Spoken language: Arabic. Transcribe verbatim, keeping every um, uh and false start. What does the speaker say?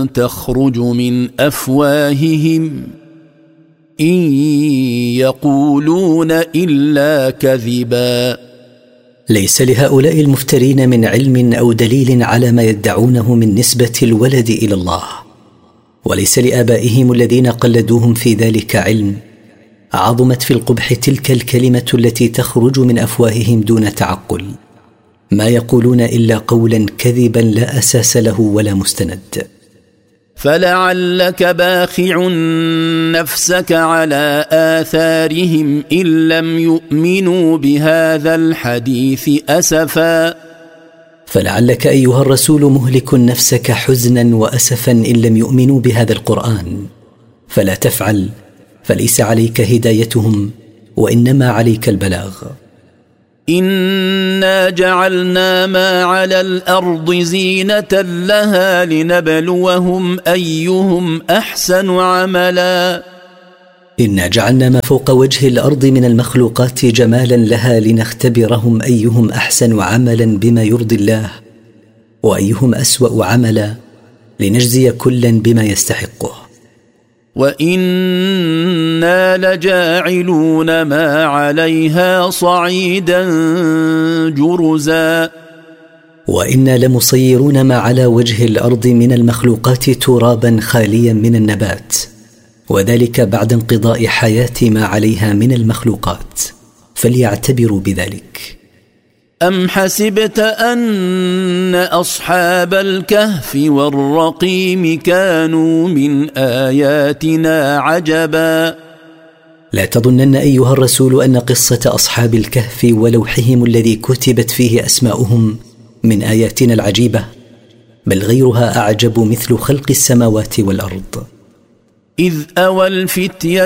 تخرج من أفواههم إن يقولون إلا كذبا. ليس لهؤلاء المفترين من علم أو دليل على ما يدعونه من نسبة الولد إلى الله، وليس لآبائهم الذين قلدوهم في ذلك علم. عظمت في القبح تلك الكلمة التي تخرج من أفواههم دون تعقل، ما يقولون إلا قولا كذبا لا أساس له ولا مستند. فلعلك باخع نفسك على آثارهم إن لم يؤمنوا بهذا الحديث أسفا. فلعلك أيها الرسول مهلك نفسك حزنا وأسفا إن لم يؤمنوا بهذا القرآن، فلا تفعل، فليس عليك هدايتهم وإنما عليك البلاغ. إنا جعلنا ما على الأرض زينة لها لنبلوهم أيهم أحسن عملا. إنا جعلنا ما فوق وجه الأرض من المخلوقات جمالا لها لنختبرهم أيهم أحسن عملا بما يرضي الله، وأيهم أسوأ عملا لنجزي كلا بما يستحقه. وإنا لجاعلون ما عليها صعيدا جرزا. وإنا لمصيرون ما على وجه الأرض من المخلوقات ترابا خاليا من النبات، وذلك بعد انقضاء حياة ما عليها من المخلوقات، فليعتبروا بذلك. أم حسبت أن أصحاب الكهف والرقيم كانوا من آياتنا عجبا. لا تظنن أيها الرسول أن قصة أصحاب الكهف ولوحهم الذي كتبت فيه أسماؤهم من آياتنا العجيبة، بل غيرها أعجب، مثل خلق السماوات والأرض. إذ أوى الفتية